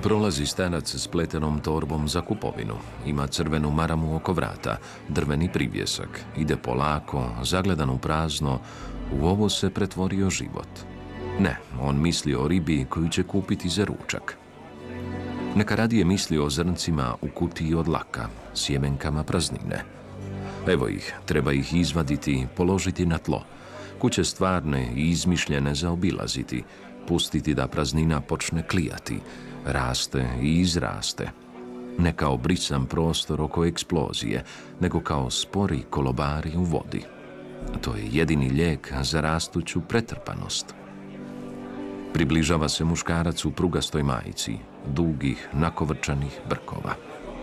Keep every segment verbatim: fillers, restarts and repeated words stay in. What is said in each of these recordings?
Prolazi starac s pletenom torbom za kupovinu. Ima crvenu maramu oko vrata, drveni privjesak. Ide polako, zagledan u prazno. U ovo se pretvorio život. Ne, on misli o ribi koju će kupiti za ručak. Neka radije misli o zrncima u kutiji od laka, sjemenkama praznine. Evo ih, treba ih izvaditi, položiti na tlo. Kuće stvarne i izmišljene zaobilaziti, pustiti da praznina počne klijati, raste i izraste. Ne kao brisan prostor oko eksplozije, nego kao spori kolobari u vodi. To je jedini lijek za rastuću pretrpanost. Približava se muškarac u prugastoj majici, dugih, nakovrčanih brkova.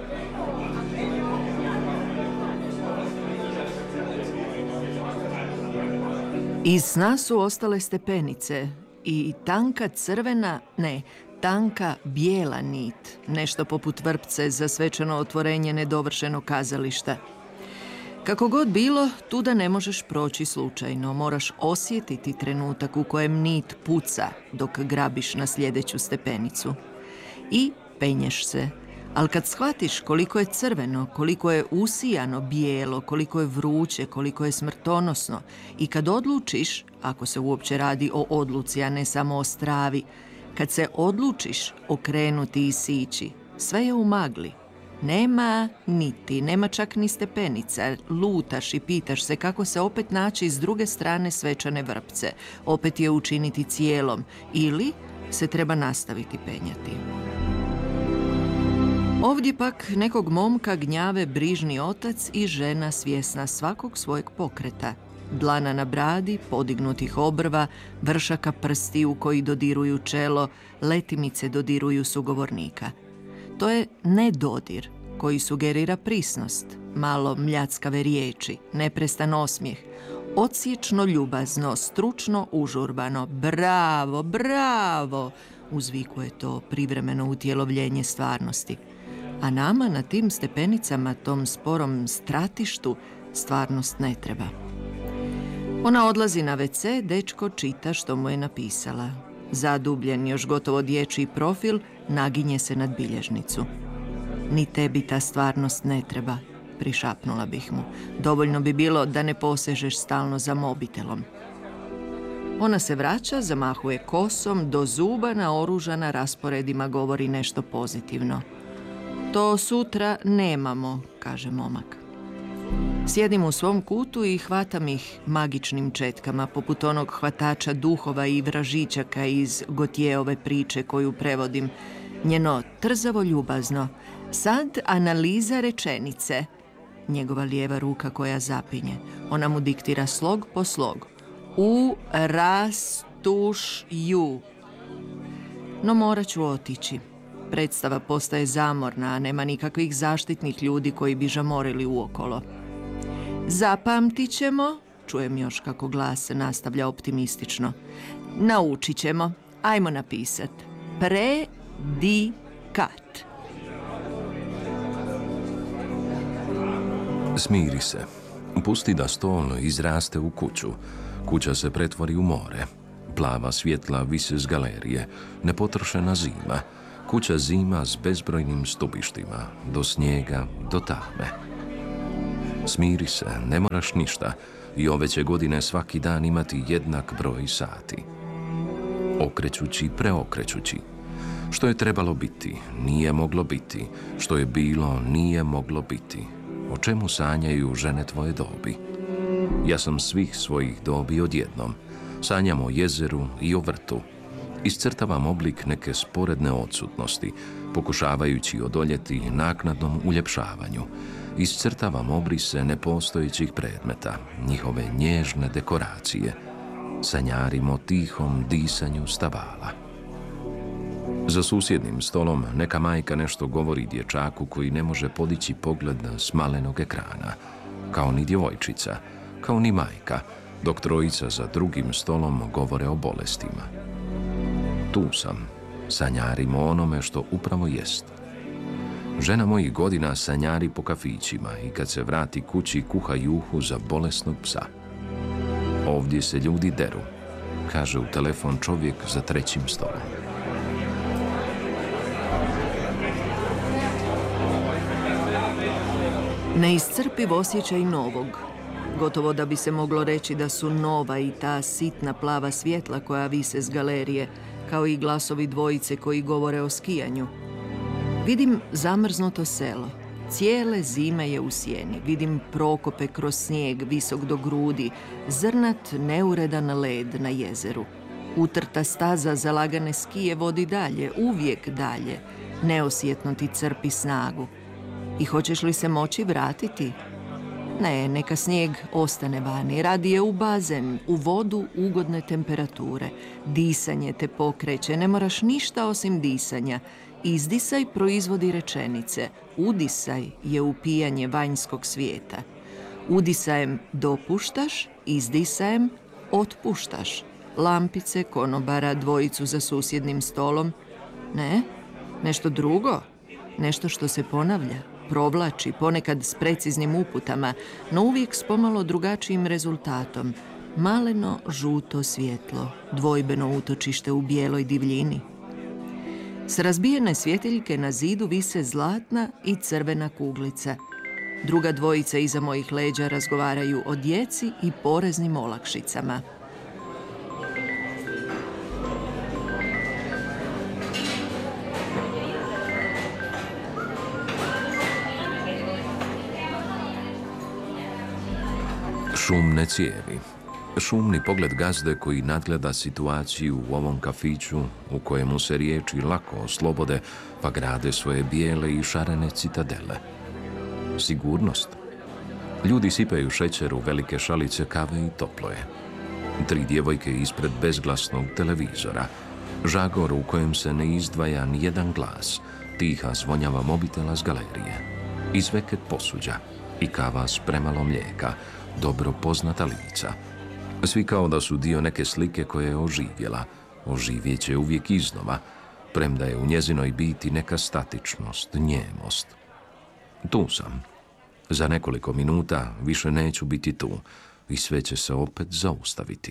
Iz sna su ostale stepenice i tanka crvena, ne, tanka bijela nit, nešto poput vrpce za svečano otvorenje nedovršenog kazališta. Kako god bilo, tuda ne možeš proći slučajno, moraš osjetiti trenutak u kojem nit puca dok grabiš na sljedeću stepenicu. I penješ se, ali kad shvatiš koliko je crveno, koliko je usijano bijelo, koliko je vruće, koliko je smrtonosno i kad odlučiš, ako se uopće radi o odluci, a ne samo o stravi, kad se odlučiš okrenuti i sići, sve je u magli. Nema niti, nema čak ni stepenica, lutaš i pitaš se kako se opet naći s druge strane svečane vrpce, opet je učiniti cijelom ili se treba nastaviti penjati. Ovdje pak nekog momka gnjave brižni otac i žena svjesna svakog svojeg pokreta. Dlana na bradi, podignutih obrva, vršaka prstiju koji dodiruju čelo, letimice dodiruju sugovornika. To je nedodir koji sugerira prisnost, malo mljackave riječi, neprestan osmijeh, odsječno ljubazno, stručno užurbano, bravo, bravo, uzvikuje to privremeno utjelovljenje stvarnosti. A nama na tim stepenicama, tom sporom stratištu, stvarnost ne treba. Ona odlazi na ve ce, dečko čita što mu je napisala. Zadubljen, još gotovo dječji profil, naginje se nad bilježnicu. Ni tebi ta stvarnost ne treba, prišapnula bih mu. Dovoljno bi bilo da ne posežeš stalno za mobitelom. Ona se vraća, zamahuje kosom, do zuba naoružana rasporedima govori nešto pozitivno. To sutra nemamo, kaže momak. Sjedim u svom kutu i hvatam ih magičnim četkama, poput onog hvatača duhova i vražićaka iz Gotjeove priče koju prevodim. Njeno trzavo ljubazno. Sad analiza rečenice. Njegova lijeva ruka koja zapinje. Ona mu diktira slog po slog. U rastušju. No morat ću otići. Predstava postaje zamorna, a nema nikakvih zaštitnih ljudi koji bi žamorili uokolo. Zapamtit ćemo, čujem još kako glas nastavlja optimistično. Naučit ćemo, ajmo napisat. Predikat. Smiri se. Pusti da stol izraste u kuću. Kuća se pretvori u more. Plava svjetla vise s galerije. Nepotrošena zima. Kuća zima s bezbrojnim stubištima. Do snijega, do tame. Smiri se, ne moraš ništa. I ove će godine svaki dan imati jednak broj sati. Okrećući, preokrećući. Što je trebalo biti, nije moglo biti. Što je bilo, nije moglo biti. O čemu sanjaju žene tvoje dobi? Ja sam svih svojih dobi odjednom. Sanjam o jezeru i o vrtu. Iscrtavam oblik neke sporedne odsutnosti, pokušavajući odoljeti naknadnom uljepšavanju. Iscrtavam obrise nepostojećih predmeta, njihove nježne dekoracije. Sanjarim o tihom disanju stavala. Za susjednim stolom neka majka nešto govori dječaku koji ne može podići pogled s malenog ekrana. Kao ni djevojčica, kao ni majka, dok trojica za drugim stolom govore o bolestima. Tu sam, sanjarim o onome što upravo jest. Žena mojih godina sanjari po kafićima i kad se vrati kući kuha juhu za bolesnog psa. Ovdje se ljudi deru, kaže u telefon čovjek za trećim stolom. Neiscrpiv osjećaj novog. Gotovo da bi se moglo reći da su nova i ta sitna plava svjetla koja vise s galerije, kao i glasovi dvojice koji govore o skijanju. Vidim zamrznuto selo. Cijele zime je u sjeni. Vidim prokope kroz snijeg visok do grudi, zrnat neuredan led na jezeru. Utrta staza za lagane skije vodi dalje, uvijek dalje. Neosjetno ti crpi snagu. I hoćeš li se moći vratiti? Ne, neka snijeg ostane vani. Radije u bazen, u vodu ugodne temperature. Disanje te pokreće, ne moraš ništa osim disanja. Izdisaj proizvodi rečenice. Udisaj je upijanje vanjskog svijeta. Udisajem dopuštaš, izdisajem otpuštaš. Lampice, konobara, dvojicu za susjednim stolom. Ne, nešto drugo. Nešto što se ponavlja, provlači, ponekad s preciznim uputama, no uvijek s pomalo drugačijim rezultatom. Maleno žuto svjetlo, dvojbeno utočište u bijeloj divljini. S razbijene svjetiljke na zidu vise zlatna i crvena kuglica. Druga dvojica iza mojih leđa razgovaraju o djeci i poreznim olakšicama. Šumne cijevi. Šumni pogled gazde koji nadgleda situaciju u ovom kafiću u kojemu se riječi lako oslobode pa grade svoje bijele i šarene citadele. Sigurnost. Ljudi sipaju šećer u velike šalice kave i toplo je. Tri djevojke ispred bezglasnog televizora. Žagor u kojem se ne izdvaja ni jedan glas. Tiha zvonjava mobitela s galerije. Izveket posuđa i kava s premalo mlijeka. Dobro poznata lica. Svi kao da su dio neke slike koja je oživjela. Oživjet će uvijek iznova, premda je u njezinoj biti neka statičnost, njemost. Tu sam. Za nekoliko minuta više neću biti tu i sve će se opet zaustaviti.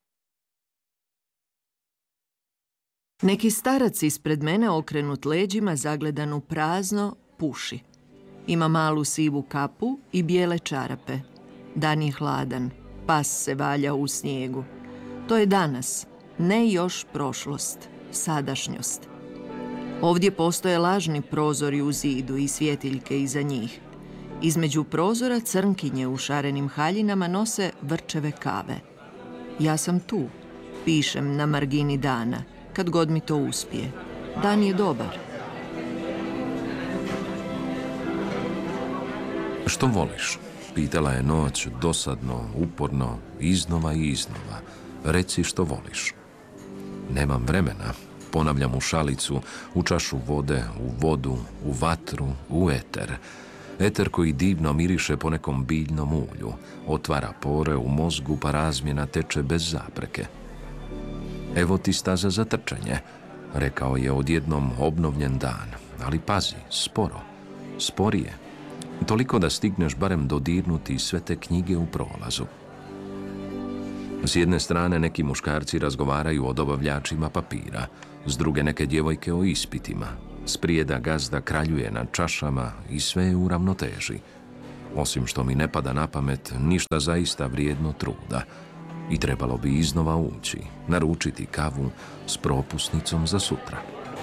Neki starac ispred mene okrenut leđima zagledan u prazno puši. Ima malu sivu kapu i bijele čarape. Dan je hladan, pas se valja u snijegu. To je danas, ne još prošlost, sadašnjost. Ovdje postoje lažni prozori u zidu i svjetiljke iza njih. Između prozora crnkinje u šarenim haljinama nose vrčeve kave. Ja sam tu, pišem na margini dana, kad god mi to uspije. Dan je dobar. Što voliš? Pitala je noć dosadno, uporno, iznova i iznova. Reci što voliš. Nemam vremena. Ponavljam u šalicu, u čašu vode, u vodu, u vatru, u eter. Eter koji divno miriše po nekom biljnom ulju. Otvara pore u mozgu pa razmjena teče bez zapreke. Evo ti staza za trčanje, rekao je odjednom obnovljen dan. Ali pazi, sporo, sporije. Toliko da stigneš barem dodirnuti sve te knjige u prolazu. S jedne strane neki muškarci razgovaraju o dobavljačima papira, s druge neke djevojke o ispitima. Sprijeda gazda kraljuje na čašama i sve je u ravnoteži. Osim što mi ne pada na pamet ništa zaista vrijedno truda. I trebalo bi iznova ući, naručiti kavu s propusnicom za sutra.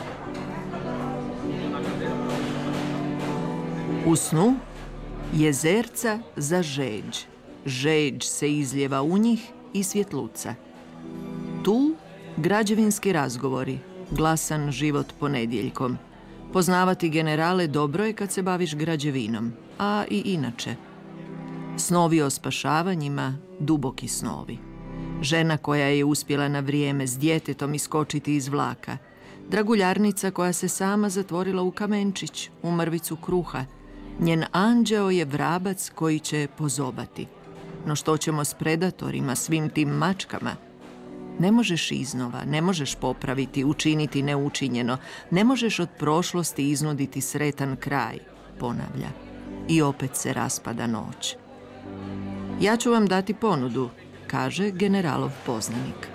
U snu jezerca za žeđ. Žeđ se izljeva u njih i svjetluca. Tu građevinski razgovori, glasan život ponedjeljkom. Poznavati generale dobro je kad se baviš građevinom, a i inače. Snovi o spašavanjima, duboki snovi. Žena koja je uspjela na vrijeme s djetetom iskočiti iz vlaka. Draguljarnica koja se sama zatvorila u kamenčić, u mrvicu kruha. Njen anđeo je vrabac koji će je pozobati. No što ćemo s predatorima, svim tim mačkama? Ne možeš iznova, ne možeš popraviti, učiniti neučinjeno. Ne možeš od prošlosti iznuditi sretan kraj, ponavlja. I opet se raspada noć. Ja ću vam dati ponudu, kaže generalov poznanik.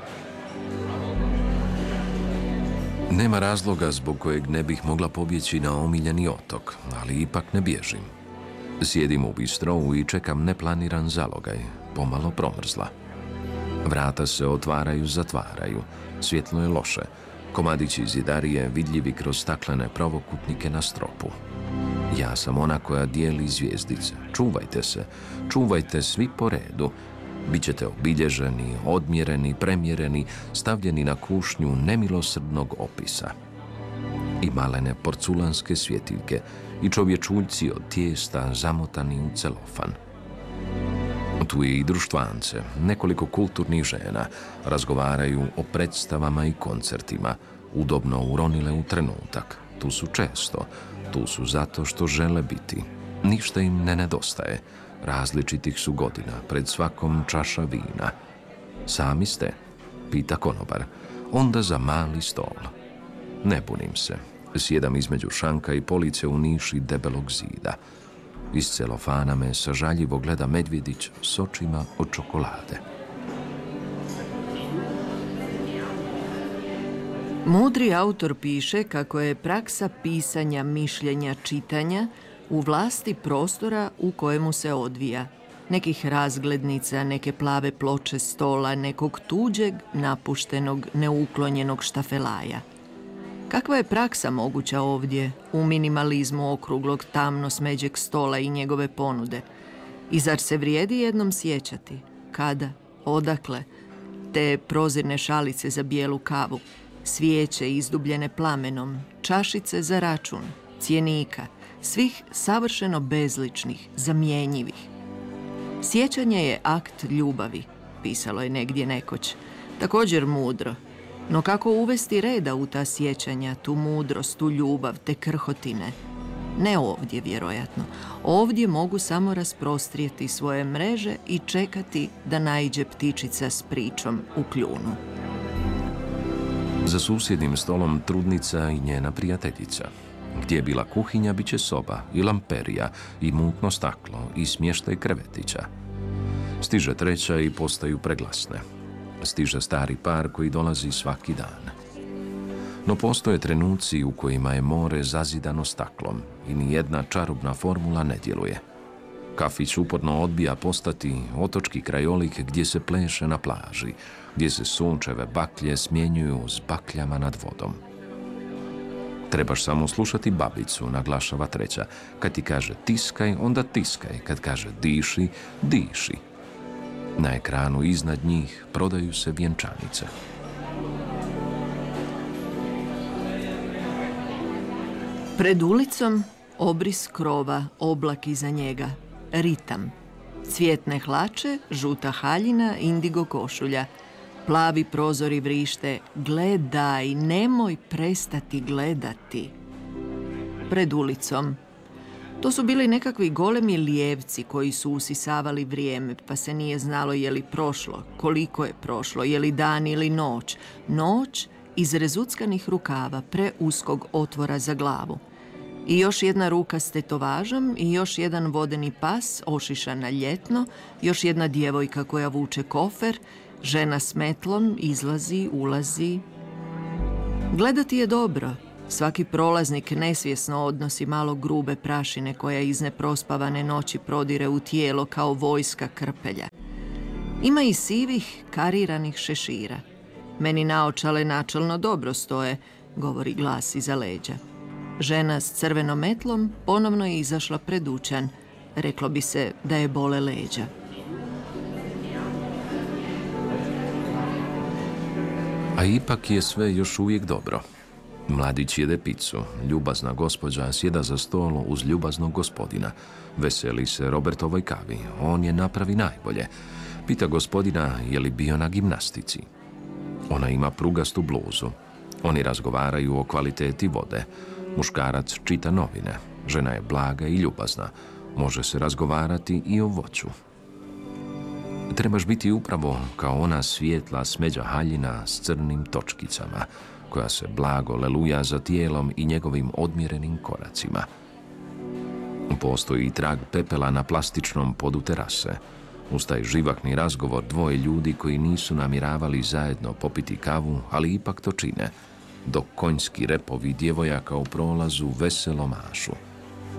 Nema razloga zbog kojeg ne bih mogla pobjeći na omiljeni otok, ali ipak ne bježim. Sjedim u bistrovu i čekam neplaniran zalogaj, pomalo promrzla. Vrata se otvaraju, zatvaraju. Svjetlo je loše. Komadići zidarije vidljivi kroz staklene pravokutnike na stropu. Ja sam ona koja dijeli zvijezdice. Čuvajte se, čuvajte svi po redu. Bićete obilježeni, odmjereni, premjereni, stavljeni na kušnju nemilosrdnog opisa. I malene porculanske svjetiljke i čovječuljci od tijesta zamotani u celofan. Tu je i društvance, nekoliko kulturnih žena, razgovaraju o predstavama i koncertima, udobno uronile u trenutak. Tu su često, tu su zato što žele biti. Ništa im ne nedostaje, različitih su godina, pred svakom čaša vina. Sami ste, pita konobar, onda za mali stol. Ne bunim se, sjedam između šanka i police u niši debelog zida. Iz celofana me sažaljivo gleda medvjedić s očima od čokolade. Mudri autor piše kako je praksa pisanja, mišljenja, čitanja u vlasti prostora u kojemu se odvija. Nekih razglednica, neke plave ploče stola, nekog tuđeg, napuštenog, neuklonjenog štafelaja. Kakva je praksa moguća ovdje, u minimalizmu okruglog tamno smeđeg stola i njegove ponude? I zar se vrijedi jednom sjećati? Kada? Odakle? Te prozirne šalice za bijelu kavu, svijeće izdubljene plamenom, čašice za račun, cjenika, svih savršeno bezličnih, zamjenjivih. Sjećanje je akt ljubavi, pisalo je negdje nekoć. Također mudro. No kako uvesti reda u ta sjećanja, tu mudrost, tu ljubav, te krhotine? Ne ovdje, vjerojatno. Ovdje mogu samo rasprostrijeti svoje mreže i čekati da naiđe ptičica s pričom u kljunu. Za susjednim stolom trudnica i njena prijateljica. Gdje je bila kuhinja, bit će soba i lamperija i mutno staklo i smještaj krevetića. Stiže treća i postaju preglasne. Stiže stari par koji dolazi svaki dan. No postoje trenuci u kojima je more zazidano staklom i nijedna čarobna formula ne djeluje. Kafić uporno odbija postati otočki krajolik gdje se pleše na plaži, gdje se sunčeve baklje smjenjuju s bakljama nad vodom. Trebaš samo slušati babicu, naglašava treća. Kad ti kaže tiskaj, onda tiskaj. Kad kaže diši, diši. Na ekranu iznad njih prodaju se vjenčanice. Pred ulicom obris krova, oblak iza njega, ritam. Cvjetne hlače, žuta haljina, indigo košulja. Plavi prozori vrište, gledaj, nemoj prestati gledati. Pred ulicom. To su bili nekakvi golemi lijevci koji su usisavali vrijeme, pa se nije znalo je li prošlo, koliko je prošlo, je li dan ili noć. Noć iz rezuckanih rukava, preuskog otvora za glavu. I još jedna ruka s tetovažom i još jedan vodeni pas, ošišan na ljetno, još jedna djevojka koja vuče kofer, žena s metlom izlazi, ulazi. Gledati je dobro. Svaki prolaznik nesvjesno odnosi malo grube prašine koja iz neprospavane noći prodire u tijelo kao vojska krpelja. Ima i sivih, kariranih šešira. Meni naočale načelno dobro stoje, govori glas iza leđa. Žena s crvenom metlom ponovno je izašla pred dućan. Reklo bi se da je bole leđa. A ipak je sve još uvijek dobro. Mladić jede picu, ljubazna gospođa sjeda za stol uz ljubaznog gospodina. Veseli se Robertovoj kavi, on je napravi najbolje. Pita gospodina je li bio na gimnastici. Ona ima prugastu bluzu. Oni razgovaraju o kvaliteti vode. Muškarac čita novine. Žena je blaga i ljubazna. Može se razgovarati i o voću. Trebaš biti upravo kao ona svijetla smeđa haljina s crnim točkicama, koja se blago leluja za tijelom i njegovim odmjerenim koracima. Postoji i trag pepela na plastičnom podu terase. Uz taj živahni razgovor dvoje ljudi koji nisu namjeravali zajedno popiti kavu, ali ipak to čine, dok konjski repovi djevojaka u prolazu veselo mašu.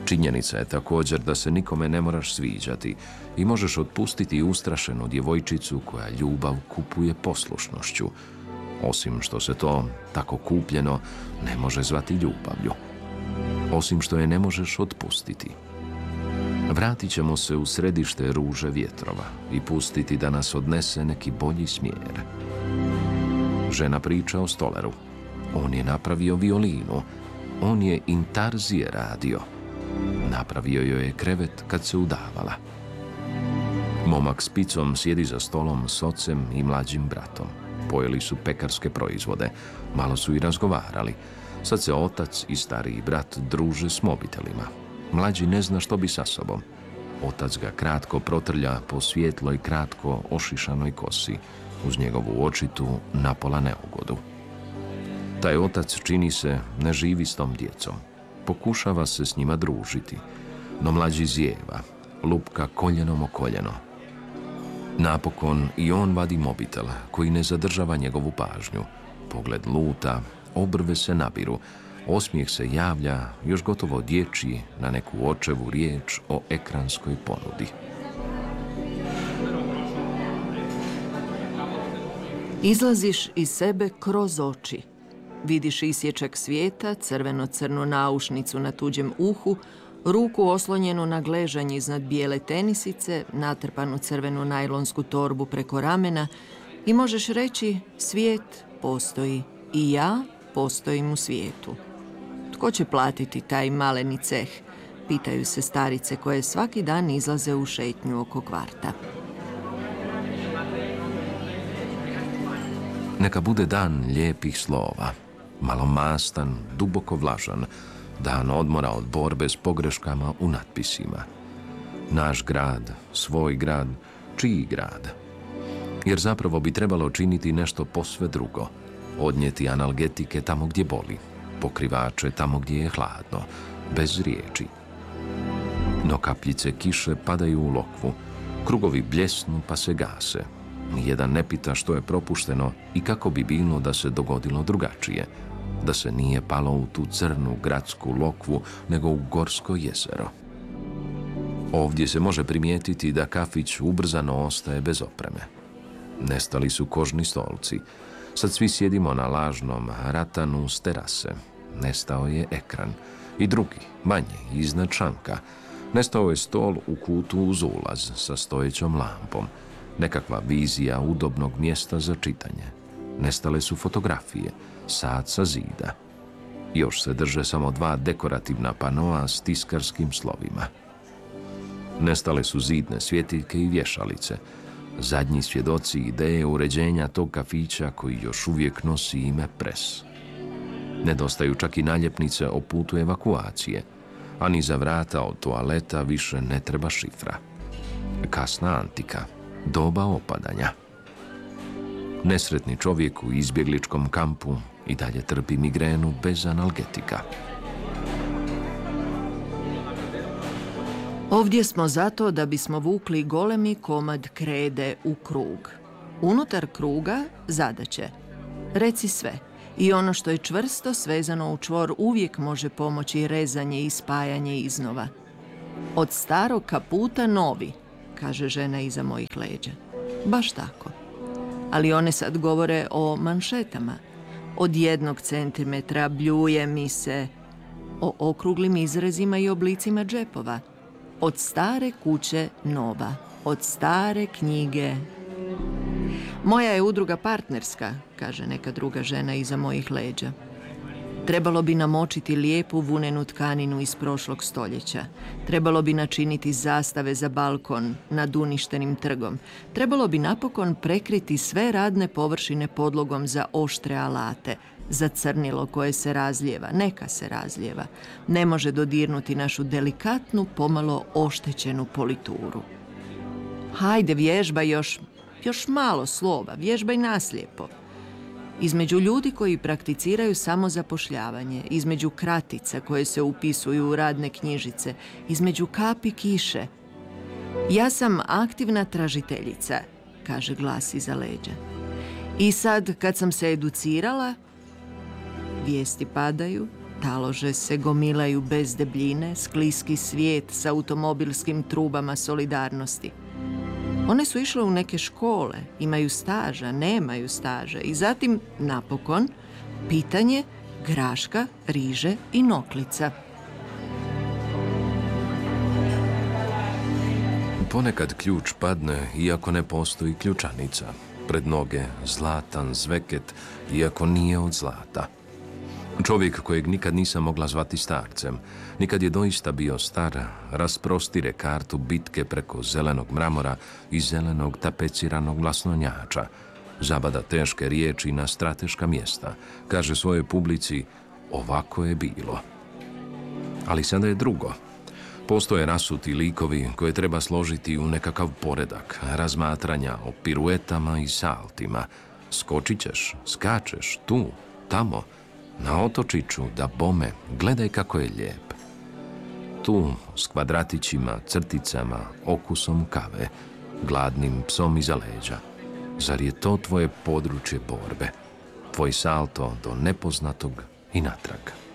Činjenica je također da se nikome ne moraš sviđati i možeš otpustiti ustrašenu djevojčicu koja ljubav kupuje poslušnošću, osim što se to, tako kupljeno, ne može zvati ljubavlju. Osim što je ne možeš otpustiti. Vratit ćemo se u središte ruže vjetrova i pustiti da nas odnese neki bolji smjer. Žena priča o stoleru. On je napravio violinu. On je intarzije radio. Napravio joj je krevet kad se udavala. Momak s picom sjedi za stolom s ocem i mlađim bratom. Pojeli su pekarske proizvode. Malo su i razgovarali. Sad se otac i stariji brat druže s mobitelima. Mlađi ne zna što bi sa sobom. Otac ga kratko protrlja po svijetloj, kratko ošišanoj kosi, uz njegovu očitu napola neugodu. Taj otac, čini se, ne živi s tom djecom. Pokušava se s njima družiti, no mlađi zijeva, lupka koljenom o koljeno. Napokon i on vadi mobitel, koji ne zadržava njegovu pažnju. Pogled luta, obrve se nabiru, osmijeh se javlja, još gotovo dječji, na neku očevu riječ o ekranskoj ponudi. Izlaziš iz sebe kroz oči. Vidiš isječak svijeta, crveno-crnu naušnicu na tuđem uhu, ruku oslonjenu na gležanj iznad bijele tenisice, natrpanu crvenu najlonsku torbu preko ramena i možeš reći svijet postoji i ja postojim u svijetu. Tko će platiti taj maleni ceh? Pitaju se starice koje svaki dan izlaze u šetnju oko kvarta. Neka bude dan lijepih slova, malo mastan, duboko vlažan, dan odmora od borbe s pogreškama u natpisima. Naš grad, svoj grad, čiji grad? Jer zapravo bi trebalo činiti nešto posve drugo. Odnijeti analgetike tamo gdje boli, pokrivače tamo gdje je hladno, bez riječi. No kapljice kiše padaju u lokvu, krugovi bljesnu pa se gase. Nijedan ne pita što je propušteno i kako bi bilo da se dogodilo drugačije, da se nije palo u tu crnu gradsku lokvu, nego u gorsko jezero. Ovdje se može primijetiti da kafić ubrzano ostaje bez opreme. Nestali su kožni stolci. Sad svi sjedimo na lažnom ratanu s terase. Nestao je ekran. I drugi, manji, iznad šanka. Nestao je stol u kutu uz ulaz sa stojećom lampom. Nekakva vizija udobnog mjesta za čitanje. Nestale su fotografije, sat sa zida. Još se drže samo dva dekorativna panoa s tiskarskim slovima. Nestale su zidne svjetiljke i vješalice, zadnji svjedoci ideje uređenja tog kafića koji još uvijek nosi ime Pres. Nedostaju čak i naljepnice o putu evakuacije, a ni za vrata od toaleta više ne treba šifra. Kasna antika, doba opadanja. Nesretni čovjek u izbjegličkom kampu i dalje trpi migrenu bez analgetika. Ovdje smo zato da bismo vukli golemi komad krede u krug. Unutar kruga zadaće. Reci sve. I ono što je čvrsto svezano u čvor uvijek može pomoći rezanje i spajanje iznova. Od starog kaputa novi, kaže žena iza mojih leđa. Baš tako. Ali one sad govore o manšetama. Od jednog centimetra bljuje mi se, o okruglim izrezima i oblicima džepova. Od stare kuće nova, od stare knjige. Moja je udruga partnerska, kaže neka druga žena iza mojih leđa. Trebalo bi namočiti lijepu vunenu tkaninu iz prošlog stoljeća. Trebalo bi načiniti zastave za balkon nad uništenim trgom. Trebalo bi napokon prekriti sve radne površine podlogom za oštre alate, za crnilo koje se razlijeva, neka se razlijeva. Ne može dodirnuti našu delikatnu, pomalo oštećenu polituru. Hajde, vježbaj još, još malo slova, vježbaj naslijepo. Između ljudi koji prakticiraju samozapošljavanje, između kratica koje se upisuju u radne knjižice, između kapi kiše. Ja sam aktivna tražiteljica, kaže glas iza leđa. I sad, kad sam se educirala, vijesti padaju, Talože se gomilaju bez debljine, skliski svijet s automobilskim trubama solidarnosti. One su išle u neke škole, imaju staža, nemaju staža i zatim, napokon, pitanje graška, riže i noklica. Ponekad ključ padne, iako ne postoji ključanica. Pred noge zlatan zveket, iako nije od zlata. Čovjek kojeg nikad nisam mogla zvati starcem, nikad je doista bio star, rasprostire kartu bitke preko zelenog mramora i zelenog tapeciranog glasnonjača, zabada teške riječi na strateška mjesta, kaže svojoj publici, ovako je bilo. Ali sada je drugo. Postoje rasuti likovi koje treba složiti u nekakav poredak, razmatranja o piruetama i saltima. Skočit ćeš, skačeš, tu, tamo, na otočiću, da bome, gledaj kako je lijep. Tu, s kvadratićima, crticama, okusom kave, gladnim psom iza leđa. Zar je to tvoje područje borbe? Tvoj salto do nepoznatog i natrag.